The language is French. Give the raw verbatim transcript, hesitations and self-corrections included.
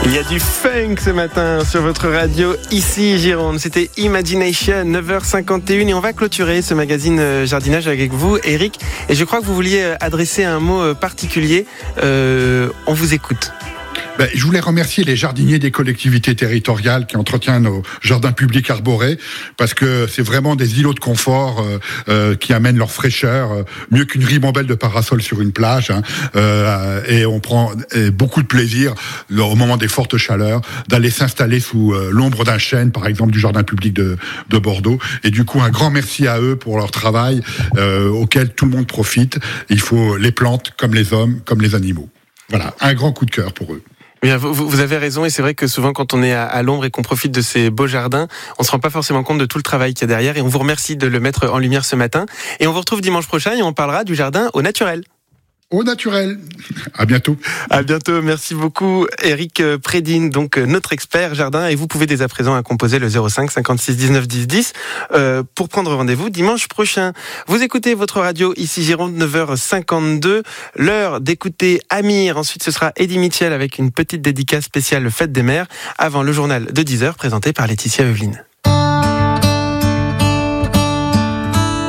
Il y a du funk ce matin sur votre radio, ici Gironde. C'était Imagination, neuf heures cinquante et une. Et on va clôturer ce magazine jardinage avec vous, Eric. Et je crois que vous vouliez adresser un mot particulier. Euh, on vous écoute. Ben, je voulais remercier les jardiniers des collectivités territoriales qui entretiennent nos jardins publics arborés, parce que c'est vraiment des îlots de confort euh, euh, qui amènent leur fraîcheur, euh, mieux qu'une ribambelle de parasol sur une plage. Hein, euh, et on prend et beaucoup de plaisir au moment des fortes chaleurs d'aller s'installer sous euh, l'ombre d'un chêne, par exemple du jardin public de, de Bordeaux. Et du coup, un grand merci à eux pour leur travail euh, auquel tout le monde profite. Il faut les plantes comme les hommes, comme les animaux. Voilà, un grand coup de cœur pour eux. Bien, vous, vous avez raison, et c'est vrai que souvent quand on est à, à l'ombre et qu'on profite de ces beaux jardins, on se rend pas forcément compte de tout le travail qu'il y a derrière, et on vous remercie de le mettre en lumière ce matin. Et on vous retrouve dimanche prochain et on parlera du jardin au naturel. Au naturel. À bientôt. À bientôt. Merci beaucoup, Eric Prédine, donc notre expert jardin. Et vous pouvez dès à présent composer le zéro cinq cinquante-six dix-neuf dix dix euh, pour prendre rendez-vous dimanche prochain. Vous écoutez votre radio ici Gironde, neuf heures cinquante-deux. L'heure d'écouter Amir. Ensuite, ce sera Eddie Mitchell avec une petite dédicace spéciale Fête des Mères avant le journal de dix heures présenté par Laetitia Eveline.